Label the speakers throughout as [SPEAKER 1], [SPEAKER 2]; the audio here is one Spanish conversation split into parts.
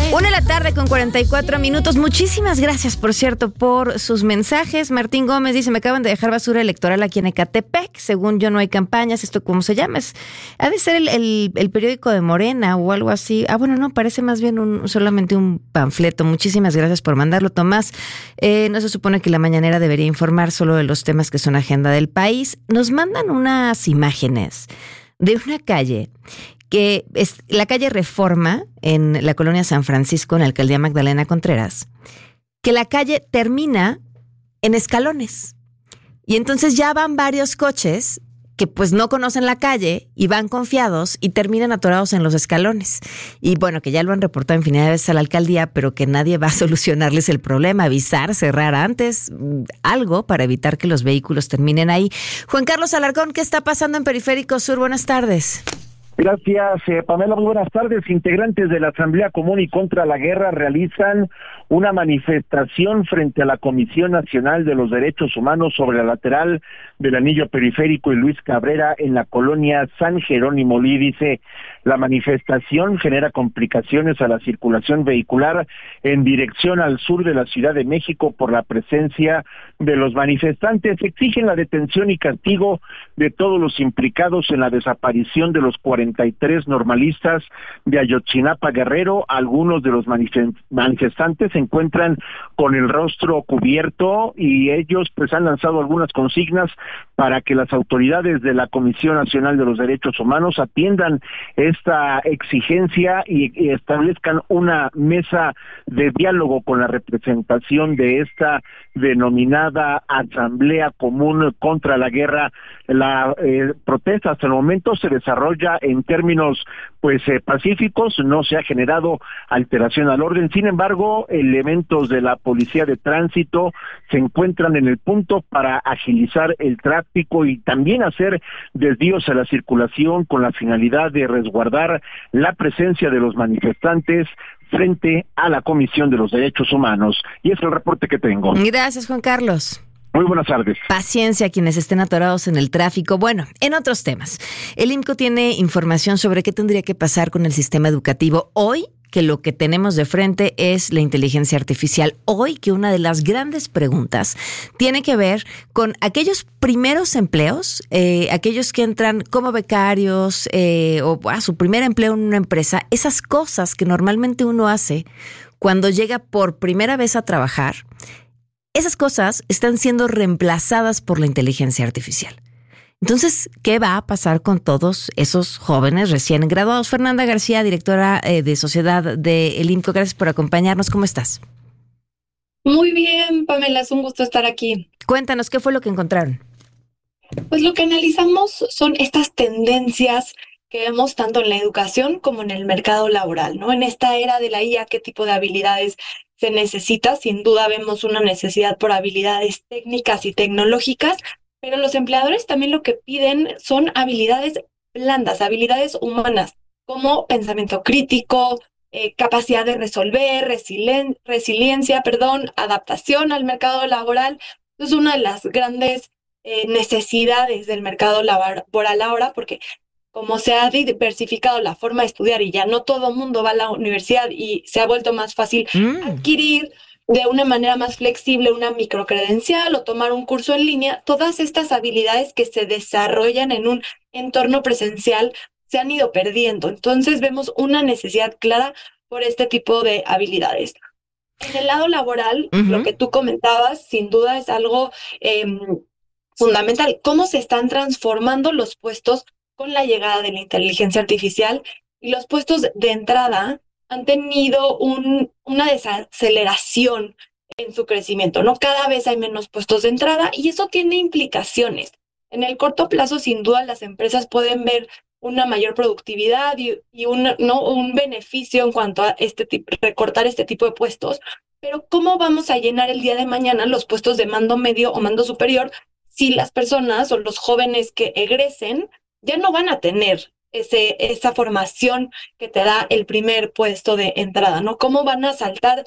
[SPEAKER 1] 1:44 p.m. Muchísimas gracias, por cierto, por sus mensajes. Martín Gómez dice, me acaban de dejar basura electoral aquí en Ecatepec. Según yo no hay campañas. ¿Esto cómo se llama? Ha de ser el periódico de Morena o algo así. Bueno, no, parece más bien solamente un panfleto. Muchísimas gracias por mandarlo, Tomás. No se supone que la mañanera debería informar solo de los temas que son agenda del país. Nos mandan unas imágenes de una calle que es la calle Reforma en la colonia San Francisco, en la alcaldía Magdalena Contreras, que la calle termina en escalones. Y entonces ya van varios coches que pues no conocen la calle y van confiados y terminan atorados en los escalones. Y bueno, que ya lo han reportado infinidad de veces a la alcaldía, pero que nadie va a solucionarles el problema, avisar, cerrar antes, algo para evitar que los vehículos terminen ahí. Juan Carlos Alarcón, ¿qué está pasando en Periférico Sur? Buenas tardes.
[SPEAKER 2] Gracias, Pamela. Muy buenas tardes. Integrantes de la Asamblea Común y contra la Guerra realizan una manifestación frente a la Comisión Nacional de los Derechos Humanos sobre la lateral del Anillo Periférico y Luis Cabrera en la colonia San Jerónimo Lee. Dice, la manifestación genera complicaciones a la circulación vehicular en dirección al sur de la Ciudad de México por la presencia de los manifestantes. Exigen la detención y castigo de todos los implicados en la desaparición de los 43 normalistas de Ayotzinapa, Guerrero. Algunos de los manifestantes se encuentran con el rostro cubierto y ellos pues han lanzado algunas consignas para que las autoridades de la Comisión Nacional de los Derechos Humanos atiendan esta exigencia y establezcan una mesa de diálogo con la representación de esta denominada Asamblea Común contra la Guerra. La protesta hasta el momento se desarrolla en términos pacíficos, no se ha generado alteración al orden. Sin embargo, elementos de la Policía de Tránsito se encuentran en el punto para agilizar el tráfico y también hacer desvíos a la circulación con la finalidad de resguardar la presencia de los manifestantes frente a la Comisión de los Derechos Humanos. Y es el reporte que tengo.
[SPEAKER 1] Gracias, Juan Carlos.
[SPEAKER 2] Muy buenas tardes.
[SPEAKER 1] Paciencia a quienes estén atorados en el tráfico. Bueno, en otros temas, el IMCO tiene información sobre qué tendría que pasar con el sistema educativo hoy, que lo que tenemos de frente es la inteligencia artificial. Hoy, que una de las grandes preguntas tiene que ver con aquellos primeros empleos, aquellos que entran como becarios o a su primer empleo en una empresa, esas cosas que normalmente uno hace cuando llega por primera vez a trabajar. Esas cosas están siendo reemplazadas por la inteligencia artificial. Entonces, ¿qué va a pasar con todos esos jóvenes recién graduados? Fernanda García, directora de Sociedad de el IMCO, gracias por acompañarnos. ¿Cómo estás?
[SPEAKER 3] Muy bien, Pamela, es un gusto estar aquí.
[SPEAKER 1] Cuéntanos, ¿qué fue lo que encontraron?
[SPEAKER 3] Pues lo que analizamos son estas tendencias que vemos tanto en la educación como en el mercado laboral, ¿no? En esta era de la IA, ¿qué tipo de habilidades se necesita? Sin duda vemos una necesidad por habilidades técnicas y tecnológicas, pero los empleadores también lo que piden son habilidades blandas, habilidades humanas, como pensamiento crítico, capacidad de resolver, resiliencia, adaptación al mercado laboral. Es una de las grandes necesidades del mercado laboral ahora, porque como se ha diversificado la forma de estudiar y ya no todo el mundo va a la universidad y se ha vuelto más fácil adquirir de una manera más flexible una microcredencial o tomar un curso en línea, todas estas habilidades que se desarrollan en un entorno presencial se han ido perdiendo. Entonces vemos una necesidad clara por este tipo de habilidades. En el lado laboral, lo que tú comentabas, sin duda es algo fundamental. ¿Cómo se están transformando los puestos con la llegada de la inteligencia artificial? Y los puestos de entrada han tenido una desaceleración en su crecimiento, ¿no? Cada vez hay menos puestos de entrada y eso tiene implicaciones. En el corto plazo, sin duda, las empresas pueden ver una mayor productividad y un beneficio en cuanto a recortar este tipo de puestos. Pero ¿cómo vamos a llenar el día de mañana los puestos de mando medio o mando superior si las personas o los jóvenes que egresen ya no van a tener esa formación que te da el primer puesto de entrada, ¿no? ¿Cómo van a saltar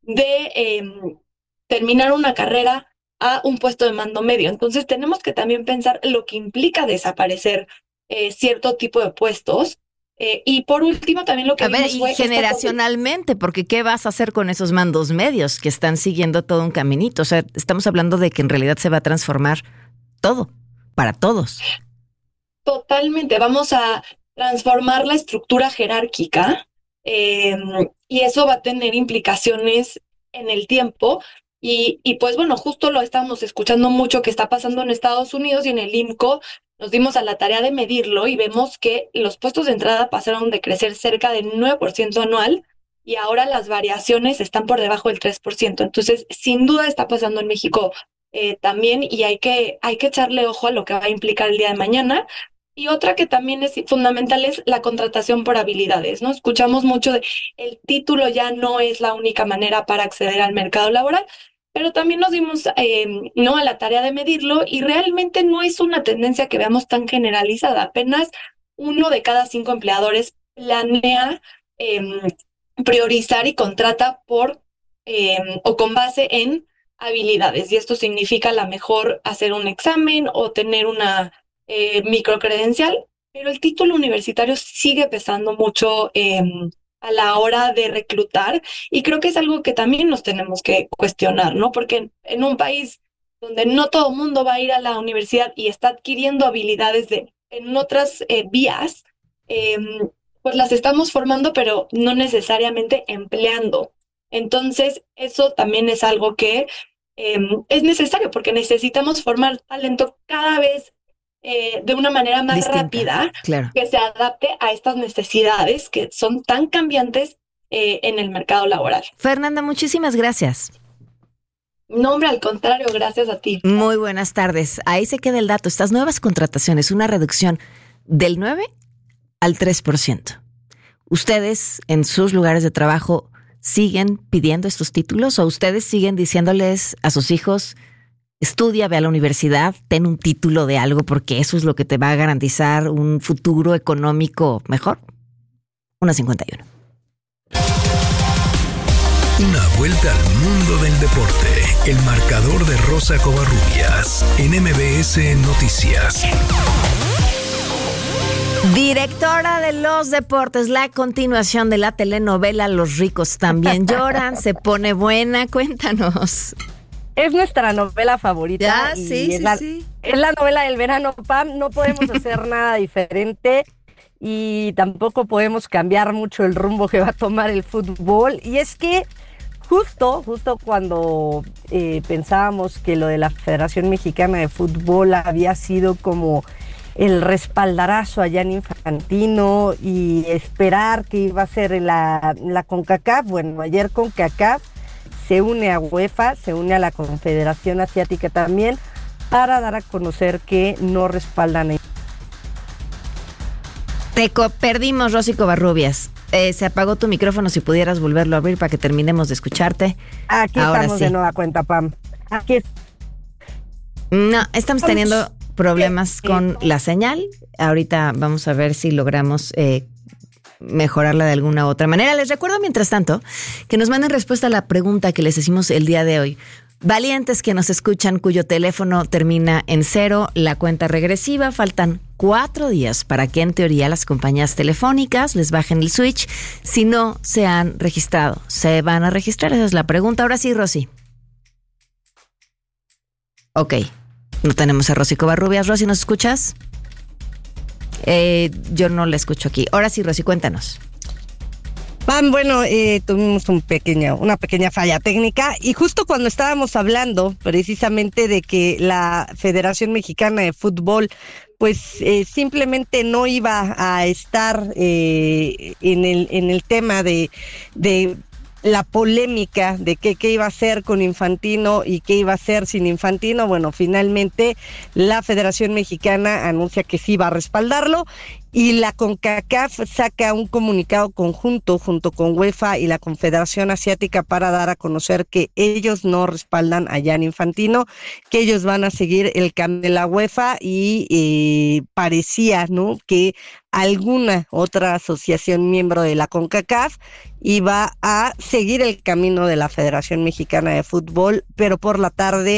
[SPEAKER 3] de terminar una carrera a un puesto de mando medio? Entonces tenemos que también pensar lo que implica desaparecer cierto tipo de puestos Y por último, también lo que
[SPEAKER 1] A ver,
[SPEAKER 3] vimos fue
[SPEAKER 1] y generacionalmente, porque ¿qué vas a hacer con esos mandos medios que están siguiendo todo un caminito? O sea, estamos hablando de que en realidad se va a transformar todo, para todos.
[SPEAKER 3] totalmente, vamos a transformar la estructura jerárquica, eh, y eso va a tener implicaciones en el tiempo. Y pues bueno, justo lo estamos escuchando mucho que está pasando en Estados Unidos y en el IMCO nos dimos a la tarea de medirlo y vemos que los puestos de entrada pasaron de crecer cerca del 9% anual y ahora las variaciones están por debajo del 3%. Entonces, sin duda está pasando en México también, y hay que echarle ojo a lo que va a implicar el día de mañana. Y otra que también es fundamental es la contratación por habilidades, ¿no? Escuchamos mucho de el título ya no es la única manera para acceder al mercado laboral, pero también nos dimos no a la tarea de medirlo y realmente no es una tendencia que veamos tan generalizada. Apenas 1 de cada 5 empleadores planea eh, priorizar y contrata por o con base en habilidades. Y esto significa a lo mejor hacer un examen o tener una microcredencial, pero el título universitario sigue pesando mucho a la hora de reclutar, y creo que es algo que también nos tenemos que cuestionar, ¿no? Porque en un país donde no todo el mundo va a ir a la universidad y está adquiriendo habilidades en otras vías, eh, pues las estamos formando, pero no necesariamente empleando. Entonces, eso también es algo que es necesario porque necesitamos formar talento cada vez de una manera más
[SPEAKER 1] Distinta,
[SPEAKER 3] rápida,
[SPEAKER 1] claro.
[SPEAKER 3] que se adapte a estas necesidades que son tan cambiantes en el mercado laboral.
[SPEAKER 1] Fernanda, muchísimas gracias.
[SPEAKER 3] No, hombre, al contrario, gracias a ti.
[SPEAKER 1] Muy buenas tardes. Ahí se queda el dato. Estas nuevas contrataciones, una reducción del 9 al 3%. ¿Ustedes en sus lugares de trabajo siguen pidiendo estos títulos o ustedes siguen diciéndoles a sus hijos: estudia, ve a la universidad, ten un título de algo porque eso es lo que te va a garantizar un futuro económico mejor? 1:51.
[SPEAKER 4] Una vuelta al mundo del deporte. El marcador de Rosa Covarrubias en MBS Noticias.
[SPEAKER 1] Directora de los deportes, la continuación de la telenovela Los ricos también lloran, se pone buena, cuéntanos.
[SPEAKER 5] Es nuestra novela favorita.
[SPEAKER 1] Ya,
[SPEAKER 5] y
[SPEAKER 1] sí,
[SPEAKER 5] es
[SPEAKER 1] sí.
[SPEAKER 5] Es la novela del verano, Pam. No podemos hacer nada diferente y tampoco podemos cambiar mucho el rumbo que va a tomar el fútbol. Y es que justo cuando pensábamos que lo de la Federación Mexicana de Fútbol había sido como el respaldarazo a Gianni Infantino y esperar que iba a ser en la CONCACAF, bueno, ayer CONCACAF se une a UEFA, se une a la Confederación Asiática también, para dar a conocer que no respaldan.
[SPEAKER 1] Perdimos, Rosy Covarrubias. Se apagó tu micrófono, si pudieras volverlo a abrir para que terminemos de escucharte.
[SPEAKER 5] Aquí
[SPEAKER 1] ahora
[SPEAKER 5] estamos
[SPEAKER 1] sí.
[SPEAKER 5] de nueva cuenta, Pam. Aquí
[SPEAKER 1] No, estamos teniendo problemas con la señal. Ahorita vamos a ver si logramos mejorarla de alguna otra manera. Les recuerdo, mientras tanto, que nos manden respuesta a la pregunta que les hicimos el día de hoy. Valientes que nos escuchan, cuyo teléfono termina en 0, la cuenta regresiva. Faltan 4 días para que, en teoría, las compañías telefónicas les bajen el switch. Si no se han registrado, ¿se van a registrar? Esa es la pregunta. Ahora sí, Rosy. Ok, no tenemos a Rosy Covarrubias. Rosy, ¿nos escuchas? Yo no la escucho aquí. Ahora sí, Rosy, cuéntanos.
[SPEAKER 5] Pam, bueno, tuvimos una pequeña falla técnica y justo cuando estábamos hablando precisamente de que la Federación Mexicana de Fútbol pues simplemente no iba a estar en el tema de la polémica de qué iba a hacer con Infantino y qué iba a hacer sin Infantino. Bueno, finalmente la Federación Mexicana anuncia que sí va a respaldarlo y la CONCACAF saca un comunicado conjunto junto con UEFA y la Confederación Asiática para dar a conocer que ellos no respaldan a Gianni Infantino, que ellos van a seguir el camino de la UEFA y parecía, ¿no?, que alguna otra asociación miembro de la CONCACAF iba a seguir el camino de la Federación Mexicana de Fútbol, pero por la tarde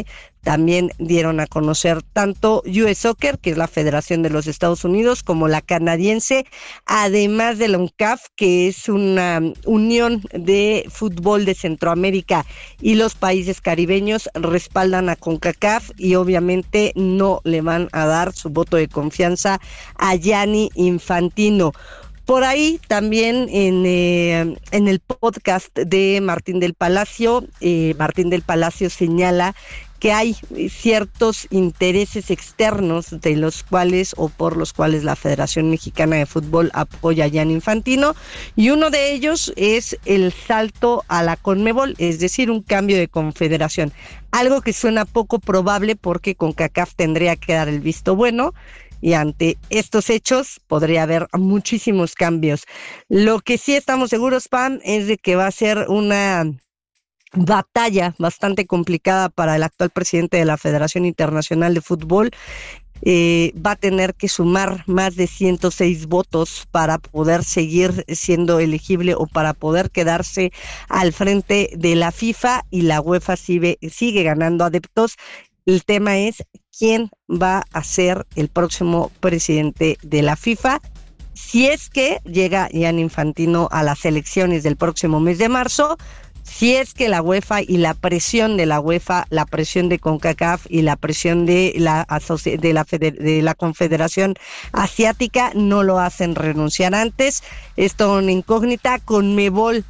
[SPEAKER 5] también dieron a conocer tanto US Soccer, que es la Federación de los Estados Unidos, como la canadiense, además de la UNCAF, que es una unión de fútbol de Centroamérica y los países caribeños, respaldan a CONCACAF y obviamente no le van a dar su voto de confianza a Gianni Infantino. Por ahí también en el podcast de Martín del Palacio señala que hay ciertos intereses externos de los cuales o por los cuales la Federación Mexicana de Fútbol apoya a Gianni Infantino, y uno de ellos es el salto a la CONMEBOL, es decir, un cambio de confederación, algo que suena poco probable porque CONCACAF tendría que dar el visto bueno, y ante estos hechos podría haber muchísimos cambios. Lo que sí estamos seguros, Pam, es de que va a ser una batalla bastante complicada para el actual presidente de la Federación Internacional de Fútbol. Va a tener que sumar más de 106 votos para poder seguir siendo elegible o para poder quedarse al frente de la FIFA, y la UEFA sigue ganando adeptos. El tema es quién va a ser el próximo presidente de la FIFA. Si es que llega Gianni Infantino a las elecciones del próximo mes de marzo, si es que la UEFA y la presión de la UEFA, la presión de CONCACAF y la presión de la Confederación Asiática no lo hacen renunciar antes, es toda una incógnita. CONMEBOL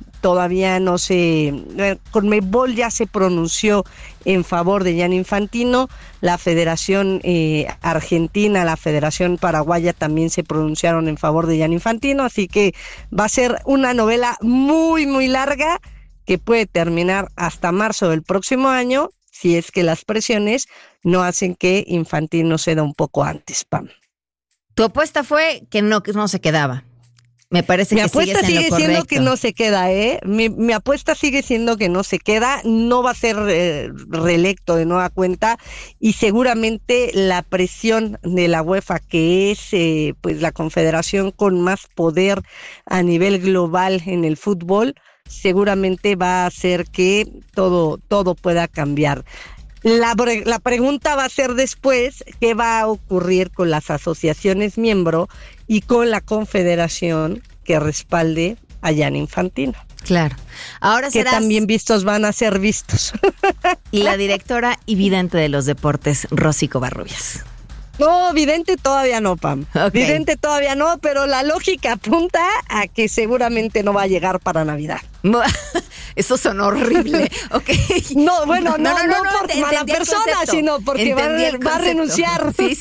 [SPEAKER 5] CONMEBOL ya se pronunció en favor de Gianni Infantino, la Federación Argentina, la Federación Paraguaya también se pronunciaron en favor de Gianni Infantino, así que va a ser una novela muy, muy larga que puede terminar hasta marzo del próximo año, si es que las presiones no hacen que Infantino ceda un poco antes, Pam.
[SPEAKER 1] Tu apuesta fue que no se quedaba. Me parece que sigues en lo correcto. Mi apuesta sigue siendo
[SPEAKER 5] que no se queda, Mi apuesta sigue siendo que no se queda, no va a ser reelecto de nueva cuenta, y seguramente la presión de la UEFA, que es pues la confederación con más poder a nivel global en el fútbol, seguramente va a hacer que todo pueda cambiar. La pregunta va a ser después qué va a ocurrir con las asociaciones miembro y con la confederación que respalde a Gianni Infantino.
[SPEAKER 1] Claro. Ahora
[SPEAKER 5] que también vistos van a ser vistos.
[SPEAKER 1] Y la directora y vidente de los deportes, Rosy Covarrubias.
[SPEAKER 5] No, vidente todavía no, Pam.
[SPEAKER 1] Okay.
[SPEAKER 5] Vidente todavía no, pero la lógica apunta a que seguramente no va a llegar para Navidad.
[SPEAKER 1] Eso sonó horrible. Okay.
[SPEAKER 5] No, bueno, no por mala persona, sino porque va a renunciar.
[SPEAKER 1] Sí.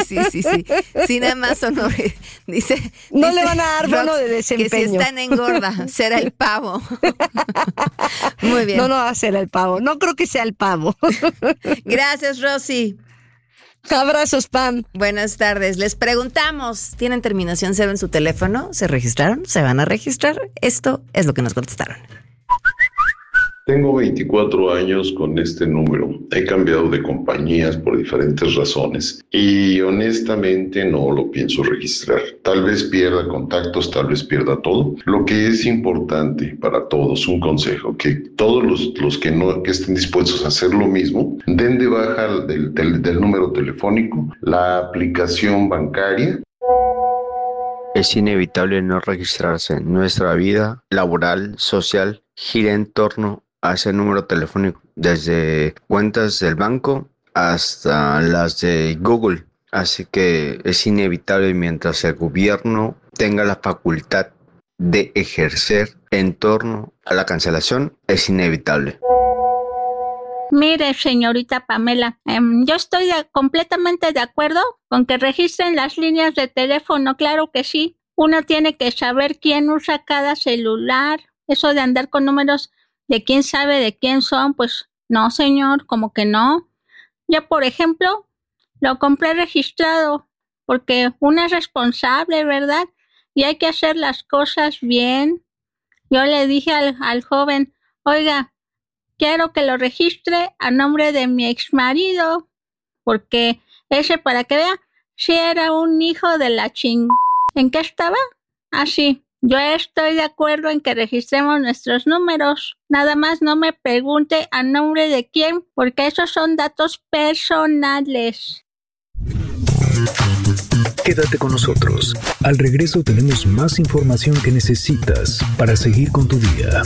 [SPEAKER 1] Sí, nada más sonó.
[SPEAKER 5] No le van a dar bono de desempeño.
[SPEAKER 1] Que si están engorda, será el pavo. Muy bien.
[SPEAKER 5] No va a ser el pavo. No creo que sea el pavo.
[SPEAKER 1] Gracias, Rosy.
[SPEAKER 5] Abrazos, Pam.
[SPEAKER 1] Buenas tardes. Les preguntamos, ¿tienen terminación 0 en su teléfono? ¿Se registraron? ¿Se van a registrar? Esto es lo que nos contestaron.
[SPEAKER 6] Tengo 24 años con este número. He cambiado de compañías por diferentes razones y honestamente no lo pienso registrar. Tal vez pierda contactos, tal vez pierda todo. Lo que es importante para todos, un consejo, que todos los que estén dispuestos a hacer lo mismo, den de baja del número telefónico la aplicación bancaria.
[SPEAKER 7] Es inevitable no registrarse. Nuestra vida laboral, social, gira en torno a ese número telefónico, desde cuentas del banco hasta las de Google. Así que es inevitable mientras el gobierno tenga la facultad de ejercer en torno a la cancelación, es inevitable.
[SPEAKER 8] Mire, señorita Pamela, yo estoy completamente de acuerdo con que registren las líneas de teléfono, claro que sí. Uno tiene que saber quién usa cada celular. Eso de andar con números de quién sabe de quién son, pues no, señor, como que no. Yo, por ejemplo, lo compré registrado porque uno es responsable, ¿verdad? Y hay que hacer las cosas bien. Yo le dije al joven, oiga, quiero que lo registre a nombre de mi exmarido, porque ese, para que vea, sí era un hijo de la ching... ¿En qué estaba? Ah, sí, Yo estoy de acuerdo en que registremos nuestros números. Nada más no me pregunte a nombre de quién, porque esos son datos personales.
[SPEAKER 4] Quédate con nosotros. Al regreso tenemos más información que necesitas para seguir con tu día.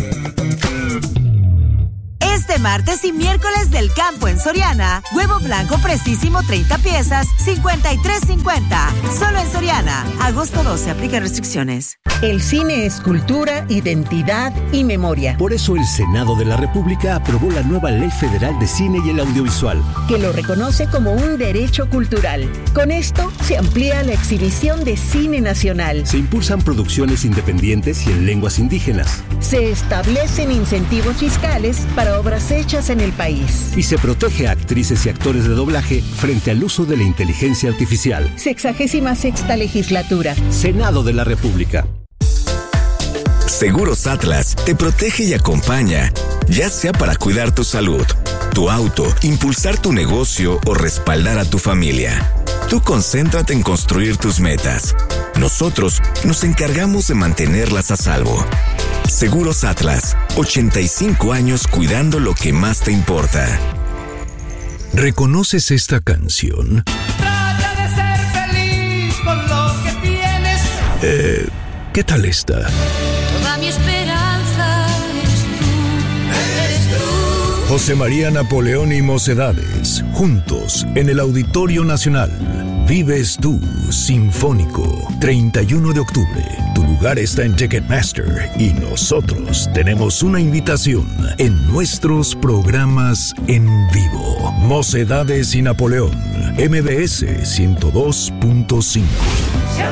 [SPEAKER 9] Este martes y miércoles del campo en Soriana, huevo blanco precisísimo 30 piezas, $53.50. Solo en Soriana. Agosto 12, aplica restricciones.
[SPEAKER 10] El cine es cultura, identidad y memoria.
[SPEAKER 11] Por eso el Senado de la República aprobó la nueva Ley Federal de Cine y el Audiovisual,
[SPEAKER 10] que lo reconoce como un derecho cultural. Con esto se amplía la exhibición de cine nacional.
[SPEAKER 11] Se impulsan producciones independientes y en lenguas indígenas.
[SPEAKER 10] Se establecen incentivos fiscales para obras hechas en el país.
[SPEAKER 11] Y se protege a actrices y actores de doblaje frente al uso de la inteligencia artificial.
[SPEAKER 10] 66ª legislatura.
[SPEAKER 11] Senado de la República.
[SPEAKER 12] Seguros Atlas te protege y acompaña, ya sea para cuidar tu salud, tu auto, impulsar tu negocio o respaldar a tu familia. Tú concéntrate en construir tus metas. Nosotros nos encargamos de mantenerlas a salvo. Seguros Atlas, 85 años cuidando lo que más te importa.
[SPEAKER 4] ¿Reconoces esta canción?
[SPEAKER 13] Trata de ser feliz con lo que tienes.
[SPEAKER 4] ¿Qué tal esta?
[SPEAKER 13] Toda mi esperanza eres tú.
[SPEAKER 4] José María Napoleón y Mocedades, juntos en el Auditorio Nacional. Vives tú, Sinfónico, 31 de octubre. Tu lugar está en Ticketmaster y nosotros tenemos una invitación en nuestros programas en vivo. Mocedades y Napoleón, MBS 102.5.